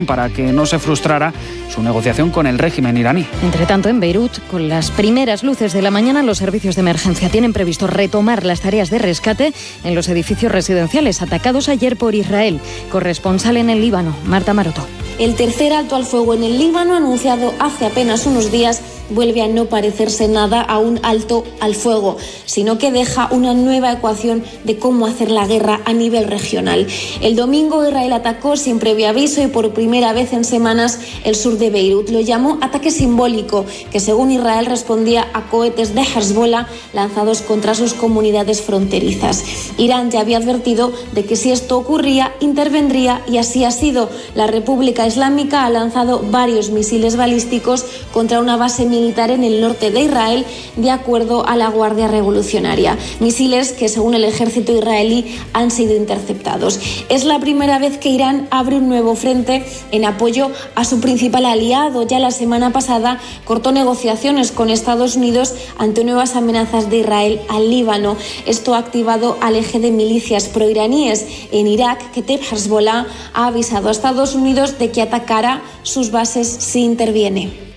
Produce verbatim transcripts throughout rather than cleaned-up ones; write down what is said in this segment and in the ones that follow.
para que no se frustrara su negociación con el régimen iraní. Entre tanto, en Beirut, con las primeras luces de la mañana, los servicios de emergencia tienen previsto retomar las tareas de rescate en los edificios residenciales atacados ayer por Israel. Corresponsal en el Líbano, Marta Maroto. El tercer alto al fuego en el Líbano, anunciado hace apenas unos días, vuelve a no parecerse nada a un alto al fuego, sino que deja una nueva ecuación de cómo hacer la guerra a nivel regional. El domingo Israel atacó sin previo aviso y por primera vez en semanas el sur de Beirut. Lo llamó ataque simbólico, que según Israel respondía a cohetes de Hezbollah lanzados contra sus comunidades fronterizas. Irán ya había advertido de que si esto ocurría, intervendría, y así ha sido. La República Islámica ha lanzado varios misiles balísticos contra una base militar militar en el norte de Israel, de acuerdo a la Guardia Revolucionaria. Misiles que, según el ejército israelí, han sido interceptados. Es la primera vez que Irán abre un nuevo frente en apoyo a su principal aliado. Ya la semana pasada cortó negociaciones con Estados Unidos ante nuevas amenazas de Israel al Líbano. Esto ha activado al eje de milicias proiraníes en Irak, que Kata'ib Hezbollah ha avisado a Estados Unidos de que atacará sus bases si interviene.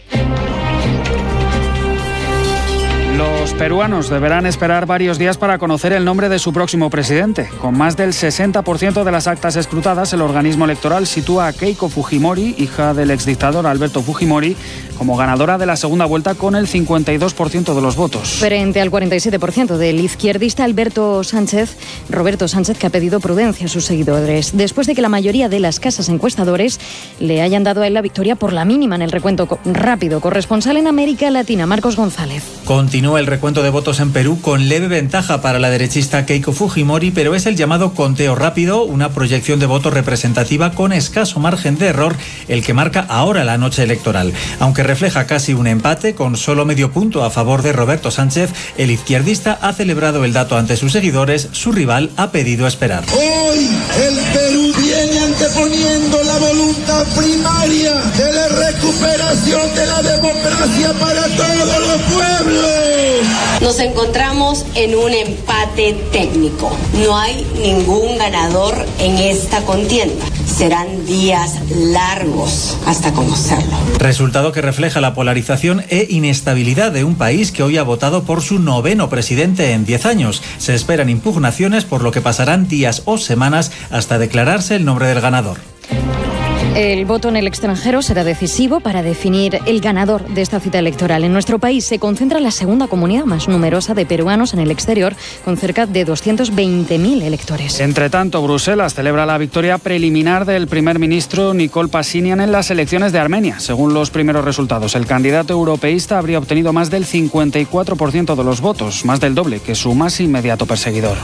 Los peruanos deberán esperar varios días para conocer el nombre de su próximo presidente. Con más del sesenta por ciento de las actas escrutadas, el organismo electoral sitúa a Keiko Fujimori, hija del exdictador Alberto Fujimori, como ganadora de la segunda vuelta con el cincuenta y dos por ciento de los votos. Frente al cuarenta y siete por ciento del izquierdista Alberto Sánchez, Roberto Sánchez, que ha pedido prudencia a sus seguidores, después de que la mayoría de las casas encuestadores le hayan dado a él la victoria por la mínima en el recuento rápido. Corresponsal en América Latina, Marcos González. Continúa el recuento de votos en Perú con leve ventaja para la derechista Keiko Fujimori, pero es el llamado conteo rápido, una proyección de votos representativa con escaso margen de error, el que marca ahora la noche electoral. Aunque refleja casi un empate, con solo medio punto a favor de Roberto Sánchez, el izquierdista ha celebrado el dato ante sus seguidores. Su rival ha pedido esperar. Hoy el Perú viene anteponiendo la voluntad primaria de la recuperación de la democracia para todos los pueblos. Nos encontramos en un empate técnico. No hay ningún ganador en esta contienda. Serán días largos hasta conocerlo. Resultado que refleja la polarización e inestabilidad de un país que hoy ha votado por su noveno presidente en diez años. Se esperan impugnaciones, por lo que pasarán días o semanas hasta declararse el nombre del ganador. El voto en el extranjero será decisivo para definir el ganador de esta cita electoral. En nuestro país se concentra la segunda comunidad más numerosa de peruanos en el exterior, con cerca de doscientos veinte mil electores. Entre tanto, Bruselas celebra la victoria preliminar del primer ministro Nikol Pashinyan en las elecciones de Armenia. Según los primeros resultados, el candidato europeísta habría obtenido más del cincuenta y cuatro por ciento de los votos, más del doble que su más inmediato perseguidor.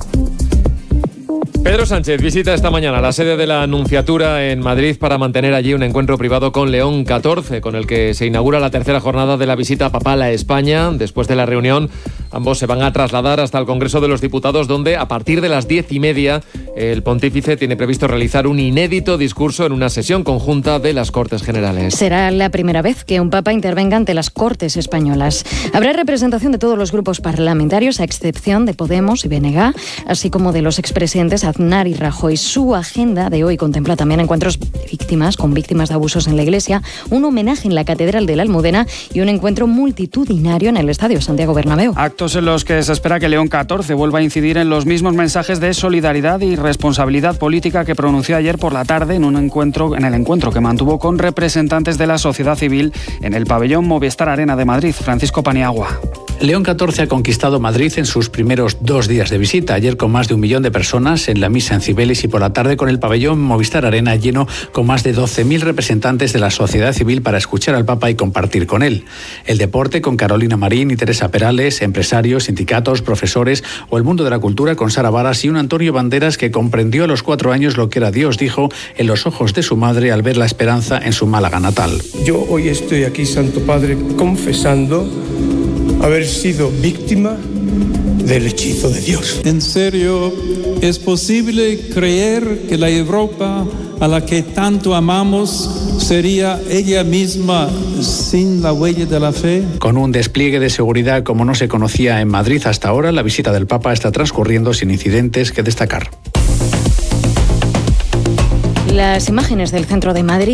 Pedro Sánchez visita esta mañana la sede de la Nunciatura en Madrid para mantener allí un encuentro privado con León catorce, con el que se inaugura la tercera jornada de la visita papal a España. Después de la reunión, ambos se van a trasladar hasta el Congreso de los Diputados, donde a partir de las diez y media el pontífice tiene previsto realizar un inédito discurso en una sesión conjunta de las Cortes Generales. Será la primera vez que un papa intervenga ante las Cortes españolas. Habrá representación de todos los grupos parlamentarios, a excepción de Podemos y B N G, así como de los expresidentes Aznar y Rajoy. Su agenda de hoy contempla también encuentros de víctimas con víctimas de abusos en la Iglesia, un homenaje en la Catedral de la Almudena y un encuentro multitudinario en el Estadio Santiago Bernabéu. Actos en los que se espera que León catorce vuelva a incidir en los mismos mensajes de solidaridad y responsabilidad política que pronunció ayer por la tarde en un encuentro, en el encuentro que mantuvo con representantes de la sociedad civil en el pabellón Movistar Arena de Madrid. Francisco Paniagua. León catorce ha conquistado Madrid en sus primeros dos días de visita. Ayer con más de un millón de personas en la misa en Cibeles y por la tarde con el pabellón Movistar Arena lleno con más de doce mil representantes de la sociedad civil para escuchar al Papa y compartir con él. El deporte con Carolina Marín y Teresa Perales, empresarios, sindicatos, profesores o el mundo de la cultura con Sara Varas y un Antonio Banderas que comprendió a los cuatro años lo que era Dios, dijo, en los ojos de su madre al ver la esperanza en su Málaga natal. Yo hoy estoy aquí, Santo Padre, confesando haber sido víctima del hechizo de Dios. ¿En serio es posible creer que la Europa a la que tanto amamos sería ella misma sin la huella de la fe? Con un despliegue de seguridad como no se conocía en Madrid hasta ahora, la visita del Papa está transcurriendo sin incidentes que destacar. Las imágenes del centro de Madrid